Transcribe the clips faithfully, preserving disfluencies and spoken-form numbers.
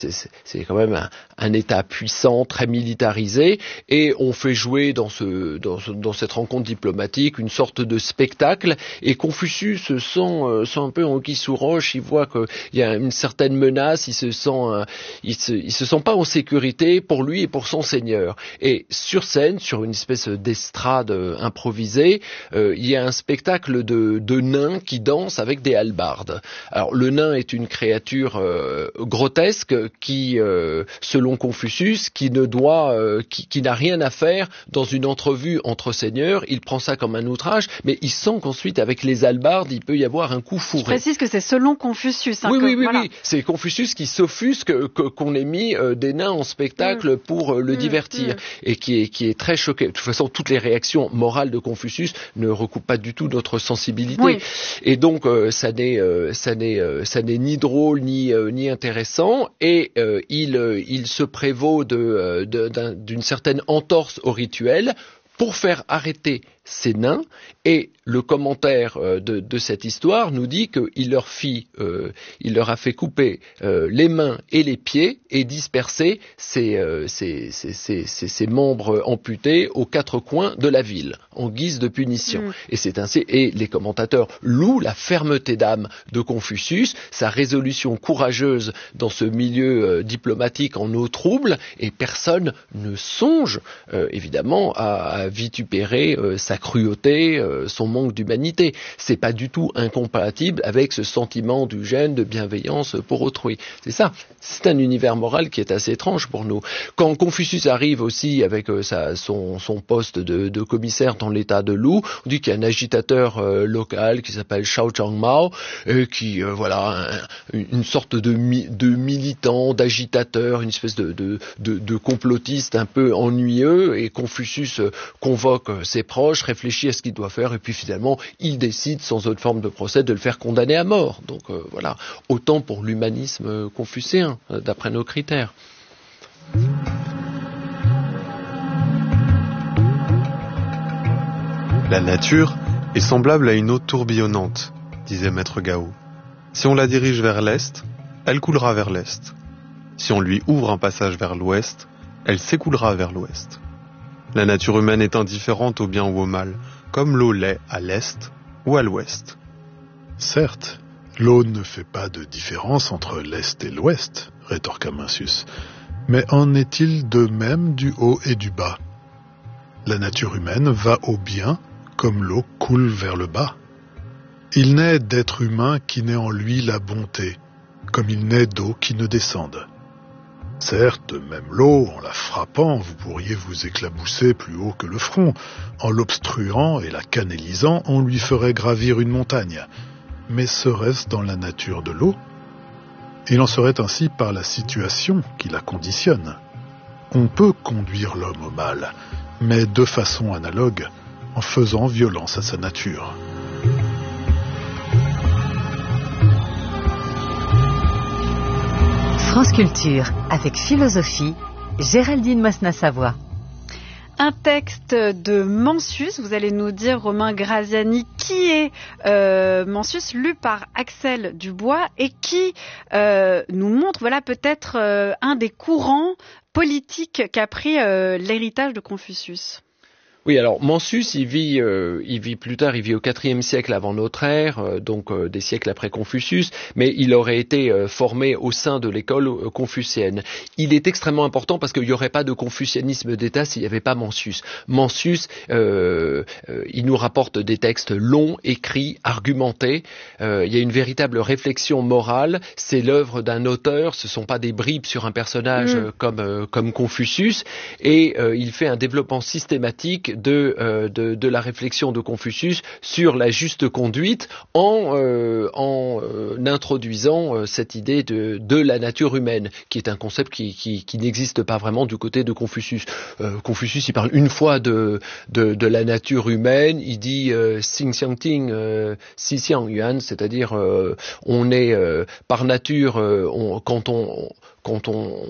C'est, c'est quand même un, un État puissant, très militarisé, et on fait jouer dans, ce, dans, ce, dans cette rencontre diplomatique une sorte de spectacle, et Confucius se sent, euh, sent un peu en anguille sous roche, il voit qu'il y a une certaine menace, il se sent, euh, il se, il se sent pas en sécurité pour lui et pour son seigneur. Et sur scène, sur une espèce d'estrade improvisée, euh, il y a un spectacle de, de nains qui dansent avec des hallebardes. Alors le nain est une créature euh, grotesque, qui, euh, selon Confucius, qui ne doit, euh, qui, qui n'a rien à faire dans une entrevue entre seigneurs. Il prend ça comme un outrage, mais il sent qu'ensuite, avec les hallebardes, il peut y avoir un coup fourré. Je précise que c'est selon Confucius. Hein, oui, que, oui, oui, voilà. oui. C'est Confucius qui s'offusque que, qu'on ait mis euh, des nains en spectacle mmh. pour euh, le mmh. divertir, mmh. et qui est, qui est très choqué. De toute façon, toutes les réactions morales de Confucius ne recoupent pas du tout notre sensibilité. Oui. Et donc, euh, ça n'est, euh, ça n'est, euh, ça n'est ni drôle ni, euh, ni intéressant. Et Et euh, il, euh, il se prévaut de, euh, de, d'un, d'une certaine entorse au rituel pour faire arrêter ces nains. Et le commentaire euh, de, de cette histoire nous dit qu'il leur fit, euh, il leur a fait couper euh, les mains et les pieds et disperser ces, euh, ces, ces, ces, ces, ces membres amputés aux quatre coins de la ville en guise de punition. Mmh. Et c'est ainsi. Et les commentateurs louent la fermeté d'âme de Confucius, sa résolution courageuse dans ce milieu euh, diplomatique en eau trouble, et personne ne songe euh, évidemment à, à vitupérer euh, sa cruauté, euh, son manque d'humanité. C'est pas du tout incompatible avec ce sentiment du gène de bienveillance pour autrui. C'est ça. C'est un univers moral qui est assez étrange pour nous. Quand Confucius arrive aussi avec euh, sa, son, son poste de, de commissaire dans l'état de Lu, on dit qu'il y a un agitateur euh, local qui s'appelle Shao Changmao, euh, qui euh, voilà un, une sorte de, mi, de militant, d'agitateur, une espèce de, de, de, de complotiste un peu ennuyeux, et Confucius euh, convoque euh, ses proches, réfléchit à ce qu'il doit faire, et puis finalement il décide sans autre forme de procès de le faire condamner à mort. Donc euh, voilà, autant pour l'humanisme euh, confucéen, euh, d'après nos critères. La nature est semblable à une eau tourbillonnante, disait Maître Gao. Si on la dirige vers l'est, elle coulera vers l'est. Si on lui ouvre un passage vers l'ouest, elle s'écoulera vers l'ouest. La nature humaine est indifférente au bien ou au mal, comme l'eau l'est à l'est ou à l'ouest. Certes, l'eau ne fait pas de différence entre l'est et l'ouest, rétorqua Mencius. Mais en est-il de même du haut et du bas ? La nature humaine va au bien comme l'eau coule vers le bas. Il n'est d'être humain qui n'ait en lui la bonté, comme il n'est d'eau qui ne descende. Certes, même l'eau, en la frappant, vous pourriez vous éclabousser plus haut que le front. En l'obstruant et la canalisant, on lui ferait gravir une montagne. Mais serait-ce dans la nature de l'eau ? Il en serait ainsi par la situation qui la conditionne. On peut conduire l'homme au mal, mais de façon analogue, en faisant violence à sa nature. France Culture, avec philosophie, Géraldine Mosna-Savoie. Un texte de Mencius, vous allez nous dire, Romain Graziani, qui est euh, Mencius, lu par Axel Dubois, et qui euh, nous montre, voilà, peut-être euh, un des courants politiques qu'a pris euh, l'héritage de Confucius. Oui, alors Mencius, il vit, euh, il vit plus tard, il vit au quatrième siècle avant notre ère, euh, donc euh, des siècles après Confucius, mais il aurait été euh, formé au sein de l'école euh, confucéenne. Il est extrêmement important parce qu'il n'y aurait pas de confucianisme d'État s'il n'y avait pas Mencius. Mencius, euh, euh, il nous rapporte des textes longs, écrits, argumentés. Euh, il y a une véritable réflexion morale. C'est l'œuvre d'un auteur, ce ne sont pas des bribes sur un personnage mmh. euh, comme, euh, comme Confucius, et euh, il fait un développement systématique De, euh, de, de la réflexion de Confucius sur la juste conduite en, euh, en euh, introduisant euh, cette idée de, de la nature humaine, qui est un concept qui, qui, qui n'existe pas vraiment du côté de Confucius. Euh, Confucius, il parle une fois de, de, de la nature humaine, il dit euh, Xing Xiang Ting, euh, Si Xiang Yuan, c'est-à-dire euh, on est euh, par nature, euh, on, quand on... Quand on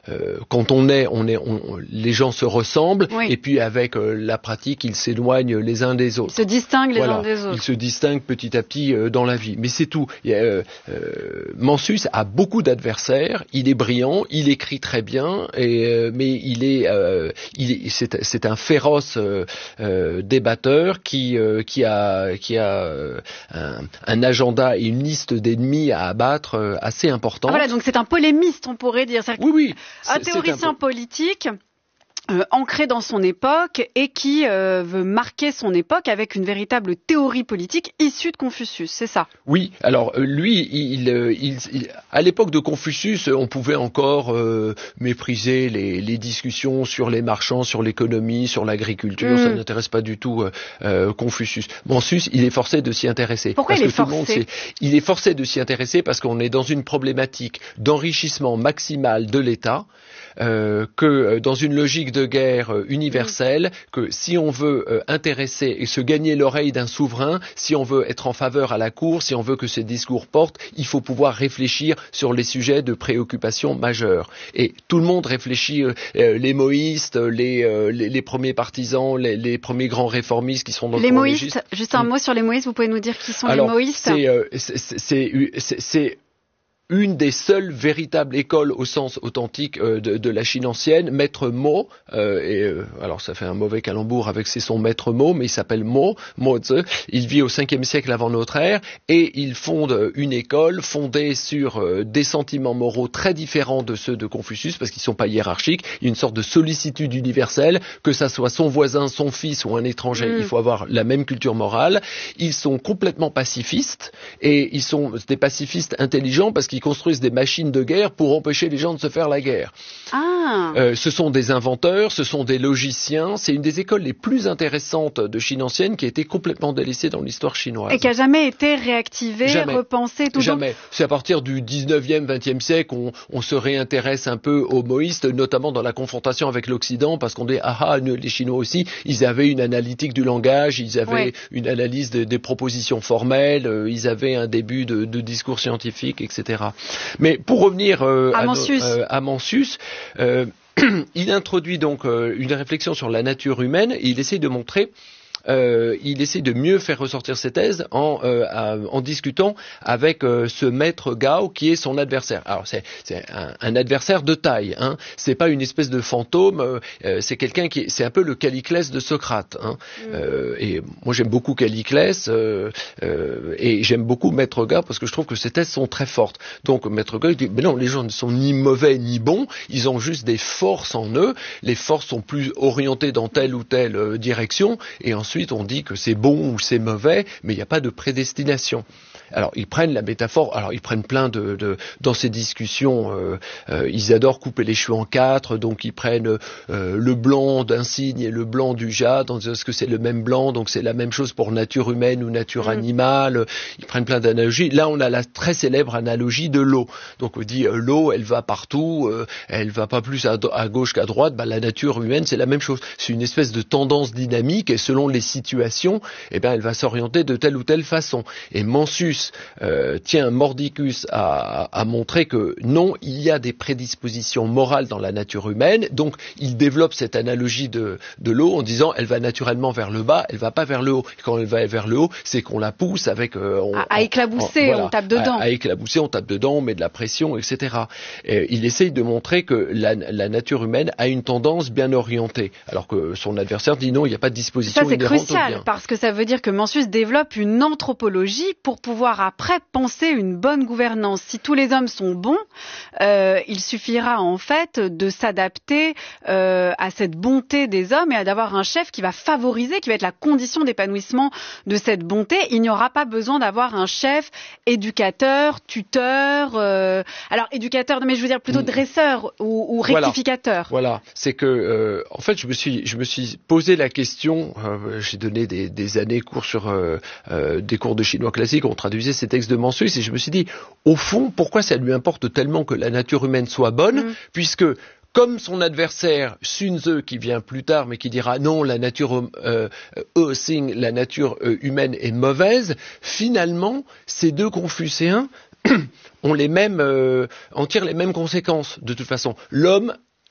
euh, quand on est, on est, on, les gens se ressemblent, oui. et puis avec euh, la pratique, ils s'éloignent les uns des autres. Ils se distinguent les voilà. uns des autres. Ils se distinguent petit à petit euh, dans la vie. Mais c'est tout. Il y a, euh, euh, Mencius a beaucoup d'adversaires. Il est brillant, il écrit très bien, et, euh, mais il est, euh, il est c'est, c'est un féroce euh, euh, débatteur qui, euh, qui a, qui a euh, un, un agenda et une liste d'ennemis à abattre euh, assez importante. Ah, voilà, donc c'est un polémiste, on pourrait dire. Oui, oui. Un théoricien un... politique. Euh, ancré dans son époque et qui euh, veut marquer son époque avec une véritable théorie politique issue de Confucius, c'est ça? Oui, alors lui, il, il, il, à l'époque de Confucius, on pouvait encore euh, mépriser les, les discussions sur les marchands, sur l'économie, sur l'agriculture, mmh. ça n'intéresse pas du tout euh, Confucius. Mencius, il est forcé de s'y intéresser. Pourquoi parce il est que tout forcé le monde sait, il est forcé de s'y intéresser parce qu'on est dans une problématique d'enrichissement maximal de l'État. Euh, que dans une logique de guerre euh, universelle, que si on veut euh, intéresser et se gagner l'oreille d'un souverain, si on veut être en faveur à la cour, si on veut que ses discours portent, il faut pouvoir réfléchir sur les sujets de préoccupation majeure. Et tout le monde réfléchit, euh, les moïstes, les, euh, les, les premiers partisans, les, les premiers grands réformistes qui sont dans les le moïstes, juste un mot sur les moïstes, vous pouvez nous dire qui sont Alors, les moïstes? c'est, euh, c'est, c'est, c'est, c'est une des seules véritables écoles au sens authentique euh, de, de la Chine ancienne, Maître Mo, euh, et euh, alors ça fait un mauvais calembour avec c'est son Maître Mo, mais il s'appelle Mo, Mo Tse, il vit au cinquième siècle avant notre ère, et il fonde une école fondée sur euh, des sentiments moraux très différents de ceux de Confucius, parce qu'ils sont pas hiérarchiques, il y a une sorte de sollicitude universelle, que ça soit son voisin, son fils ou un étranger, mmh. il faut avoir la même culture morale, ils sont complètement pacifistes, et ils sont des pacifistes intelligents, parce qu'ils Ils construisent des machines de guerre pour empêcher les gens de se faire la guerre. Ah. Euh, ce sont des inventeurs, ce sont des logiciens. C'est une des écoles les plus intéressantes de Chine ancienne qui a été complètement délaissée dans l'histoire chinoise. Et qui n'a jamais été réactivée, jamais. repensée. Tout jamais. Donc... C'est à partir du dix-neuvième, vingtième siècle qu'on on se réintéresse un peu aux moïstes, notamment dans la confrontation avec l'Occident, parce qu'on dit ah ah, les Chinois aussi, ils avaient une analytique du langage, ils avaient ouais. une analyse de, des propositions formelles, euh, ils avaient un début de, de discours scientifique, et cetera. Mais pour revenir euh, à, à Mencius, no, euh, à Mencius euh, il introduit donc euh, une réflexion sur la nature humaine et il essaie de montrer Euh, il essaie de mieux faire ressortir ses thèses en, euh, à, en discutant avec euh, ce maître Gao qui est son adversaire. Alors c'est, c'est un, un adversaire de taille, hein. C'est pas une espèce de fantôme. Euh, c'est quelqu'un qui, c'est un peu le Calliclès de Socrate. Hein. Mm. Euh, et moi j'aime beaucoup Calliclès euh, euh, et j'aime beaucoup maître Gao parce que je trouve que ses thèses sont très fortes. Donc maître Gao il dit mais non, les gens ne sont ni mauvais ni bons, ils ont juste des forces en eux. Les forces sont plus orientées dans telle ou telle euh, direction et ensuite on dit que c'est bon ou c'est mauvais, mais il n'y a pas de prédestination. Alors ils prennent la métaphore, alors ils prennent plein de, de dans ces discussions, euh, euh, ils adorent couper les cheveux en quatre, donc ils prennent euh, le blanc d'un cygne et le blanc du jade, en disant est-ce que c'est le même blanc, donc c'est la même chose pour nature humaine ou nature mmh. animale. Ils prennent plein d'analogies. Là on a la très célèbre analogie de l'eau. Donc on dit euh, l'eau elle va partout, euh, elle va pas plus à, à gauche qu'à droite. Bah, la nature humaine c'est la même chose. C'est une espèce de tendance dynamique et selon les situations, eh ben elle va s'orienter de telle ou telle façon. Et Mencius Euh, tient mordicus à, à montrer que non, il y a des prédispositions morales dans la nature humaine, donc il développe cette analogie de, de l'eau en disant elle va naturellement vers le bas, elle va pas vers le haut. Et quand elle va vers le haut, c'est qu'on la pousse avec... Euh, on, à, à éclabousser, on, voilà, on tape dedans. À, à éclabousser, on tape dedans, on met de la pression, et cetera. Et il essaye de montrer que la, la nature humaine a une tendance bien orientée, alors que son adversaire dit non, il n'y a pas de disposition inhérente au bien. Ça c'est crucial, parce que ça veut dire que Mencius développe une anthropologie pour pouvoir après penser une bonne gouvernance. Si tous les hommes sont bons, euh, il suffira en fait de s'adapter euh, à cette bonté des hommes et à d'avoir un chef qui va favoriser, qui va être la condition d'épanouissement de cette bonté. Il n'y aura pas besoin d'avoir un chef éducateur, tuteur, euh, alors éducateur, mais je veux dire plutôt dresseur ou, ou rectificateur. Voilà, voilà. C'est que euh, en fait je me suis je me suis posé la question. Euh, j'ai donné des, des années cours sur euh, euh, des cours de chinois classique. On traduisait ces textes de Mencius et je me suis dit, au fond, pourquoi ça lui importe tellement que la nature humaine soit bonne, mmh. puisque comme son adversaire Sun Tzu qui vient plus tard mais qui dira non la nature euh, euh, Sing, la nature euh, humaine est mauvaise, finalement ces deux Confucéens ont les mêmes, euh, en tirent les mêmes conséquences de toute façon. L'homme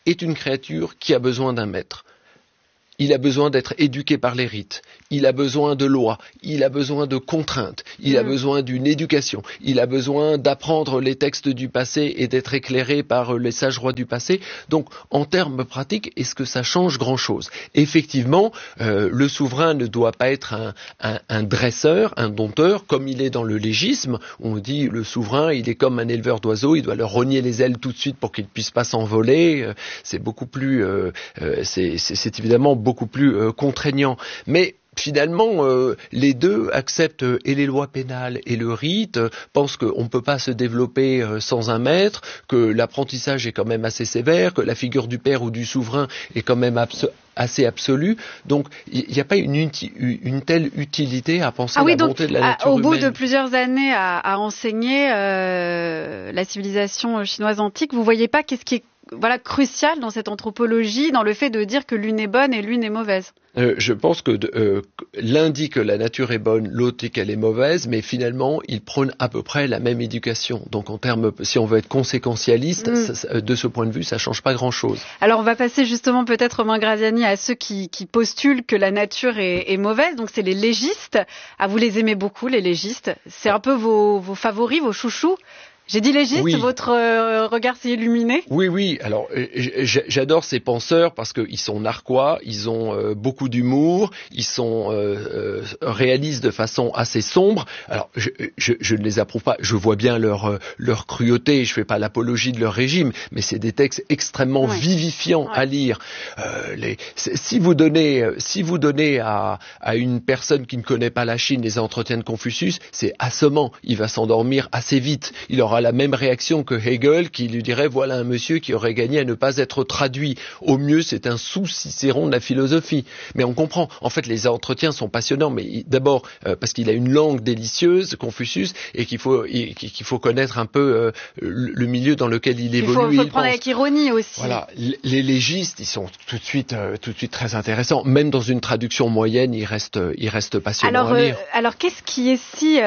est une créature qui a besoin d'un maître. Il a besoin d'être éduqué par les rites, il a besoin de lois, il a besoin de contraintes, il mmh. a besoin d'une éducation, il a besoin d'apprendre les textes du passé et d'être éclairé par les sages rois du passé. Donc, en termes pratiques, est-ce que ça change grand-chose ? Effectivement, euh, le souverain ne doit pas être un, un, un dresseur, un dompteur, comme il est dans le légisme. On dit le souverain, il est comme un éleveur d'oiseaux, il doit leur rogner les ailes tout de suite pour qu'ils ne puissent pas s'envoler. C'est beaucoup plus, euh, euh, c'est, c'est, c'est évidemment beaucoup plus euh, contraignant. Mais finalement, euh, les deux acceptent euh, et les lois pénales et le rite, euh, pensent qu'on ne peut pas se développer euh, sans un maître, que l'apprentissage est quand même assez sévère, que la figure du père ou du souverain est quand même abso- assez absolue. Donc, il n'y a pas une, uti- une telle utilité à penser ah à oui, la donc, bonté de la à, nature au humaine. bout de plusieurs années à, à enseigner euh, la civilisation chinoise antique, vous ne voyez pas qu'est-ce qui est voilà, crucial dans cette anthropologie, dans le fait de dire que l'une est bonne et l'une est mauvaise? Euh, je pense que euh, l'un dit que la nature est bonne, l'autre dit qu'elle est mauvaise, mais finalement, ils prônent à peu près la même éducation. Donc, en termes, si on veut être conséquentialiste, mmh. ça, de ce point de vue, ça change pas grand-chose. Alors, on va passer justement peut-être, Romain Graziani, à ceux qui, qui postulent que la nature est, est mauvaise. Donc, c'est les légistes. Ah, vous les aimez beaucoup, les légistes. C'est un peu vos, vos favoris, vos chouchous. J'ai dit légiste, oui. Votre euh, regard s'est illuminé. Oui, oui. Alors, euh, j'adore ces penseurs parce qu'ils sont narquois, ils ont euh, beaucoup d'humour, ils sont euh, euh, réalisent de façon assez sombre. Alors, je, je, je ne les approuve pas. Je vois bien leur euh, leur cruauté. Je fais pas l'apologie de leur régime, mais c'est des textes extrêmement ouais. vivifiants ouais. à lire. Euh, les, si vous donnez, si vous donnez à à une personne qui ne connaît pas la Chine les entretiens de Confucius, c'est assommant. Il va s'endormir assez vite. Il aura la même réaction que Hegel qui lui dirait voilà un monsieur qui aurait gagné à ne pas être traduit. Au mieux, c'est un sous-Cicéron de la philosophie. Mais on comprend. En fait, les entretiens sont passionnants. Mais d'abord euh, parce qu'il a une langue délicieuse, Confucius, et qu'il faut il, qu'il faut connaître un peu euh, le milieu dans lequel il évolue. Il faut, faut il le prendre pense. Avec ironie aussi. Voilà, les légistes, ils sont tout de suite euh, tout de suite très intéressants. Même dans une traduction moyenne, ils restent ils restent passionnants alors, à lire. Euh, alors, qu'est-ce qui est si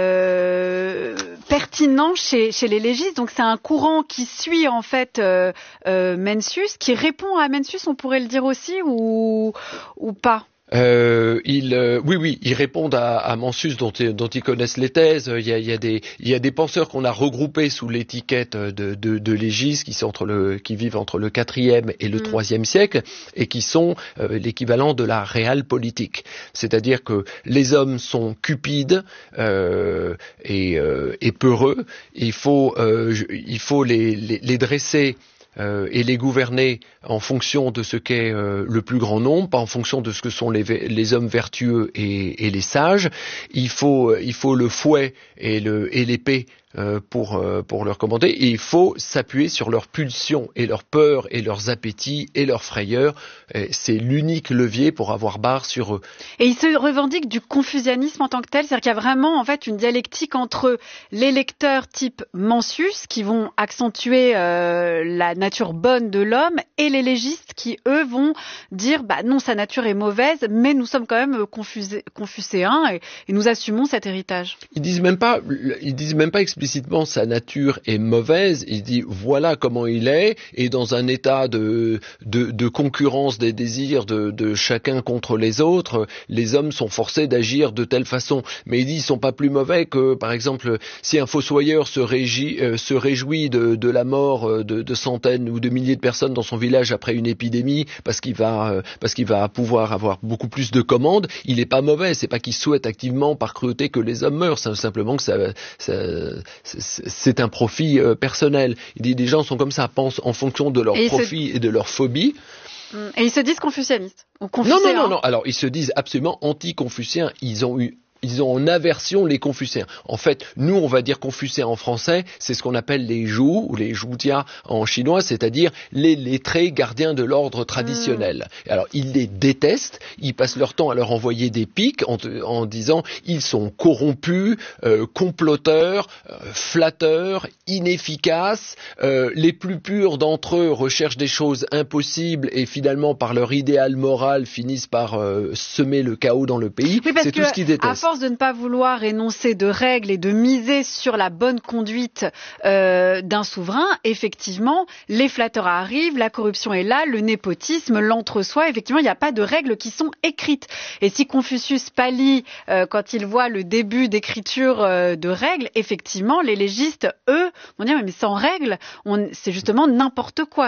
euh, pertinent chez chez les légistes? Donc c'est un courant qui suit en fait euh, euh, Mencius, qui répond à Mencius, on pourrait le dire aussi, ou ou pas? Euh, ils, euh, oui, oui, ils répondent à, à Mencius, dont, dont ils connaissent les thèses. Il y a, il y a des, il y a des penseurs qu'on a regroupés sous l'étiquette de, de, de légis, qui sont entre le, qui vivent entre le quatrième et le mmh. troisième siècle, et qui sont euh, l'équivalent de la réale politique. C'est-à-dire que les hommes sont cupides euh, et, euh, et peureux. Il faut, euh, il faut les, les, les dresser. Euh, et les gouverner en fonction de ce qu'est euh, le plus grand nombre, pas en fonction de ce que sont les, les hommes vertueux et, et les sages. Il faut, il faut le fouet et, le, et l'épée euh, pour, euh, pour leur commander, et il faut s'appuyer sur leurs pulsions et leurs peurs et leurs appétits et leurs frayeurs. Et c'est l'unique levier pour avoir barre sur eux. Et ils se revendiquent du confucianisme en tant que tel, c'est-à-dire qu'il y a vraiment en fait une dialectique entre les lecteurs type Mencius qui vont accentuer euh, la nature bonne de l'homme, et les légistes qui eux vont dire bah non, sa nature est mauvaise, mais nous sommes quand même confusé, confucéens et, et nous assumons cet héritage. Ils disent même pas, ils disent même pas explicitement sa nature est mauvaise. Ils disent voilà comment il est, et dans un état de de, de concurrence des désirs de, de chacun contre les autres, les hommes sont forcés d'agir de telle façon. Mais ils disent ils sont pas plus mauvais que par exemple si un fossoyeur se, régit, euh, se réjouit de, de la mort de, de centaines ou de milliers de personnes dans son village après une épidémie parce qu'il va euh, parce qu'il va pouvoir avoir beaucoup plus de commandes, il est pas mauvais. C'est pas qu'il souhaite activement par cruauté que les hommes meurent, c'est simplement que ça, ça c'est, c'est un profit euh, personnel. Il dit les gens sont comme ça, pensent en fonction de leur et profit se... et de leur phobie. Et ils se disent confucianistes ou confucéens. Non, non, non, non. Alors ils se disent absolument anti-confucéens. Ils ont eu Ils ont en aversion les confucéens. En fait, nous, on va dire confucéens en français, c'est ce qu'on appelle les zhou ou les zhoutia en chinois, c'est-à-dire les lettrés gardiens de l'ordre traditionnel. Mmh. Alors, ils les détestent, ils passent leur temps à leur envoyer des piques en, en disant ils sont corrompus, euh, comploteurs, euh, flatteurs, inefficaces. Euh, les plus purs d'entre eux recherchent des choses impossibles et finalement, par leur idéal moral, finissent par euh, semer le chaos dans le pays. Oui, c'est tout ce qu'ils détestent. force de ne pas vouloir énoncer de règles et de miser sur la bonne conduite euh, d'un souverain, effectivement, les flatteurs arrivent, la corruption est là, le népotisme, l'entre-soi. Effectivement, il n'y a pas de règles qui sont écrites. Et si Confucius pâlit euh, quand il voit le début d'écriture euh, de règles, effectivement, les légistes, eux, vont dire mais sans règles, on, c'est justement n'importe quoi.